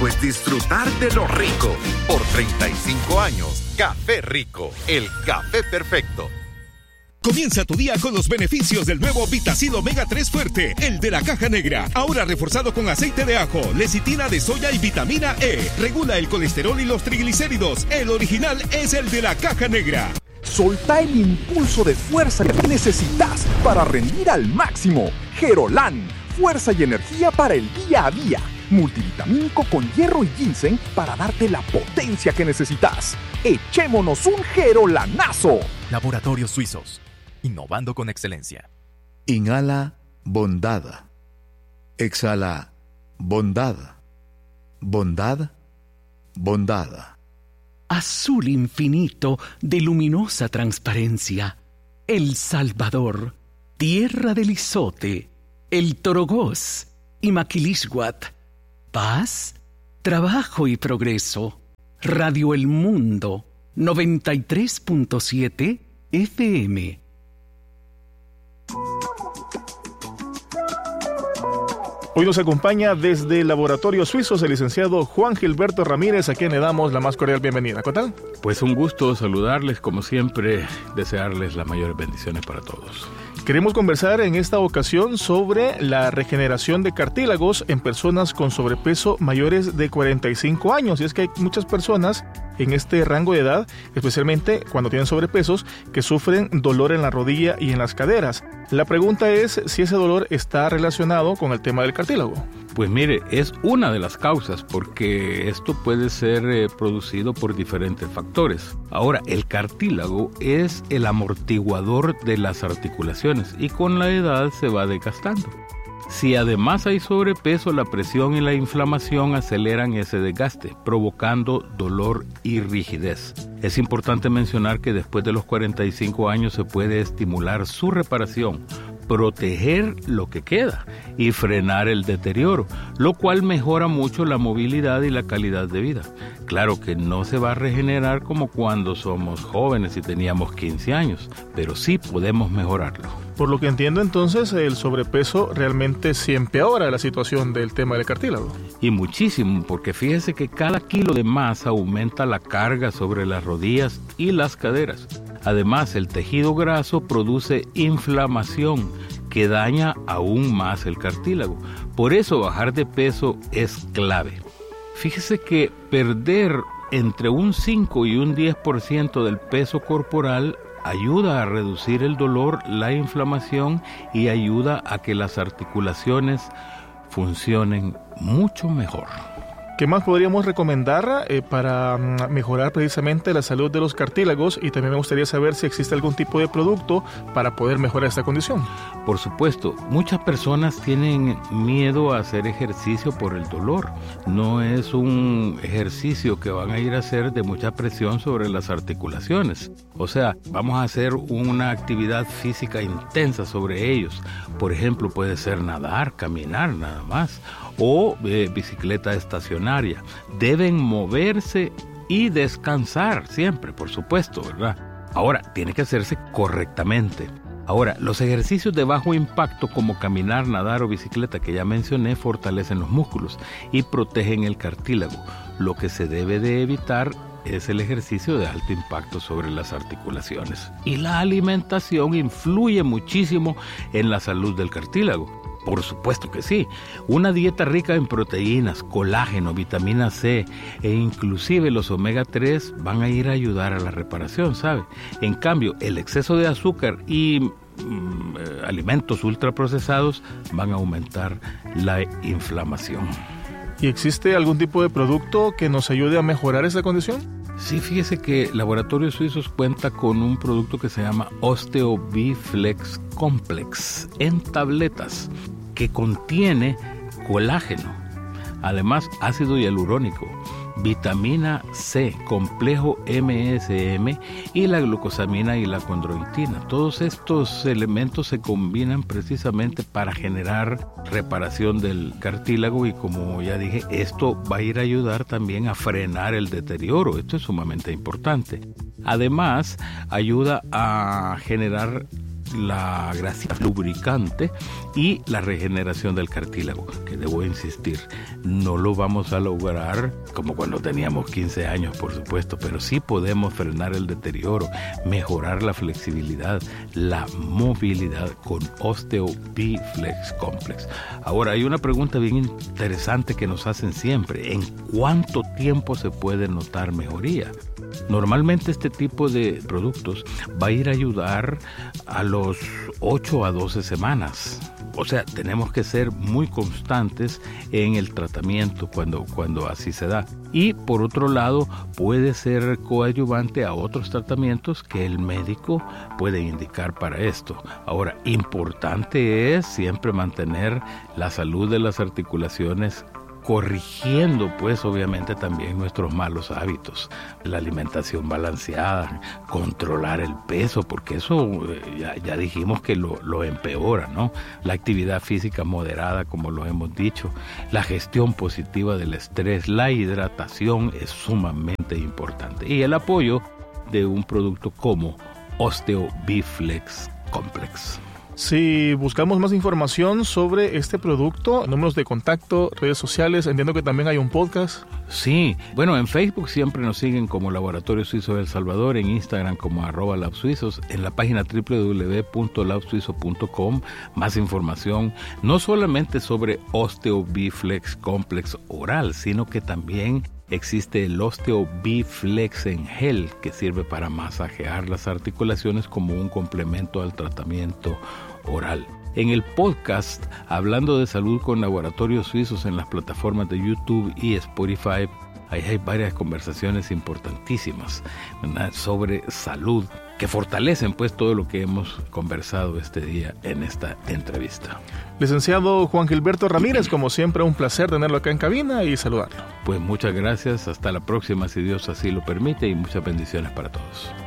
pues disfrutar de lo rico. Por 35 años, Café Rico, el café perfecto. Comienza tu día con los beneficios del nuevo Vitacil Omega 3 Fuerte, el de la caja negra. Ahora reforzado con aceite de ajo, lecitina de soya y vitamina E. Regula el colesterol y los triglicéridos. El original es el de la caja negra. Solta el impulso de fuerza que necesitas para rendir al máximo. Gerolán, fuerza y energía para el día a día. Multivitamínico con hierro y ginseng para darte la potencia que necesitas. ¡Echémonos un Gerolanazo! Laboratorios Suizos, innovando con excelencia. Inhala bondad. Exhala bondad. Bondad, bondad. Azul infinito de luminosa transparencia. El Salvador, tierra del Izote, el Torogós y Maquilixhuat. Paz, trabajo y progreso. Radio El Mundo, 93.7 FM. Hoy nos acompaña desde Laboratorios Suizos el licenciado Juan Gilberto Ramírez, a quien le damos la más cordial bienvenida. ¿Qué tal? Pues un gusto saludarles, como siempre, desearles las mayores bendiciones para todos. Queremos conversar en esta ocasión sobre la regeneración de cartílagos en personas con sobrepeso mayores de 45 años. Y es que hay muchas personas en este rango de edad, especialmente cuando tienen sobrepesos, que sufren dolor en la rodilla y en las caderas. La pregunta es si ese dolor está relacionado con el tema del cartílago. Pues mire, es una de las causas, porque esto puede ser producido por diferentes factores. Ahora, el cartílago es el amortiguador de las articulaciones y con la edad se va desgastando. Si además hay sobrepeso, la presión y la inflamación aceleran ese desgaste, provocando dolor y rigidez. Es importante mencionar que después de los 45 años se puede estimular su reparación, proteger lo que queda y frenar el deterioro, lo cual mejora mucho la movilidad y la calidad de vida. Claro que no se va a regenerar como cuando somos jóvenes y teníamos 15 años, pero sí podemos mejorarlo. Por lo que entiendo, entonces, el sobrepeso realmente sí empeora la situación del tema del cartílago. Y muchísimo, porque fíjese que cada kilo de más aumenta la carga sobre las rodillas y las caderas. Además, el tejido graso produce inflamación que daña aún más el cartílago. Por eso bajar de peso es clave. Fíjese que perder entre un 5 y un 10% del peso corporal ayuda a reducir el dolor, la inflamación y ayuda a que las articulaciones funcionen mucho mejor. ¿Qué más podríamos recomendar para mejorar precisamente la salud de los cartílagos? Y también me gustaría saber si existe algún tipo de producto para poder mejorar esta condición. Por supuesto, muchas personas tienen miedo a hacer ejercicio por el dolor. No es un ejercicio que van a ir a hacer de mucha presión sobre las articulaciones. O sea, vamos a hacer una actividad física intensa sobre ellos. Por ejemplo, puede ser nadar, caminar nada más, o bicicleta estacionaria. Deben moverse y descansar siempre, por supuesto, ¿verdad? Ahora, tiene que hacerse correctamente. Ahora, los ejercicios de bajo impacto como caminar, nadar o bicicleta que ya mencioné fortalecen los músculos y protegen el cartílago. Lo que se debe de evitar es el ejercicio de alto impacto sobre las articulaciones. Y la alimentación influye muchísimo en la salud del cartílago. Por supuesto que sí. Una dieta rica en proteínas, colágeno, vitamina C e inclusive los omega 3 van a ir a ayudar a la reparación, ¿sabe? En cambio, el exceso de azúcar y alimentos ultraprocesados van a aumentar la inflamación. ¿Y existe algún tipo de producto que nos ayude a mejorar esa condición? Sí, fíjese que Laboratorios Suizos cuenta con un producto que se llama Osteo-B-Flex Complex en tabletas que contiene colágeno, además ácido hialurónico, vitamina C, complejo MSM y la glucosamina y la condroitina. Todos estos elementos se combinan precisamente para generar reparación del cartílago y, como ya dije, esto va a ir a ayudar también a frenar el deterioro. Esto es sumamente importante. Además, ayuda a generar la grasita lubricante y la regeneración del cartílago, que debo insistir, no lo vamos a lograr como cuando teníamos 15 años, por supuesto, pero sí podemos frenar el deterioro, mejorar la flexibilidad, la movilidad con Osteo B-Flex Complex. Ahora, hay una pregunta bien interesante que nos hacen siempre: ¿en cuánto tiempo se puede notar mejoría? Normalmente este tipo de productos va a ir a ayudar a los 8 a 12 semanas. O sea, tenemos que ser muy constantes en el tratamiento cuando así se da. Y por otro lado, puede ser coadyuvante a otros tratamientos que el médico puede indicar para esto. Ahora, importante es siempre mantener la salud de las articulaciones, corrigiendo pues obviamente también nuestros malos hábitos, la alimentación balanceada, controlar el peso, porque eso ya dijimos que lo empeora, ¿no? La actividad física moderada, como lo hemos dicho, la gestión positiva del estrés, la hidratación es sumamente importante, y el apoyo de un producto como Osteo B-Flex Complex. Si buscamos más información sobre este producto, números de contacto, redes sociales, entiendo que también hay un podcast. Sí, bueno, en Facebook siempre nos siguen como Laboratorio Suizo de El Salvador, en Instagram como @labsuizos, en la página www.labsuizo.com más información, no solamente sobre Osteo B-Flex Complex oral, sino que también existe el Osteo B-Flex en gel, que sirve para masajear las articulaciones como un complemento al tratamiento oral. En el podcast Hablando de Salud con Laboratorios Suizos en las plataformas de YouTube y Spotify, ahí hay varias conversaciones importantísimas, ¿verdad?, sobre salud, que fortalecen pues todo lo que hemos conversado este día en esta entrevista. Licenciado Juan Gilberto Ramírez, como siempre un placer tenerlo acá en cabina y saludarlo. Pues muchas gracias, hasta la próxima si Dios así lo permite, y muchas bendiciones para todos.